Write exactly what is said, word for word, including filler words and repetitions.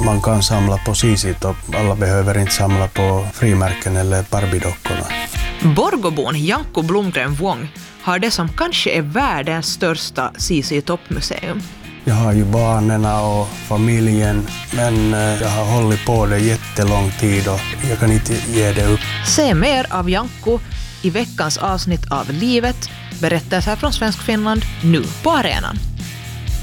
man kan samla på C C-topp. Alla behöver inte samla på frimärken eller Barbie-dockorna. Borgobon Janko Blomgren Wong har det som kanske är världens största C C-toppmuseum. Jag har ju barnen och familjen, men jag har hållit på det jättelång tid och jag kan inte ge det upp. Se mer av Janko i veckans avsnitt av Livet, berättelser från Svensk Finland, nu på arenan.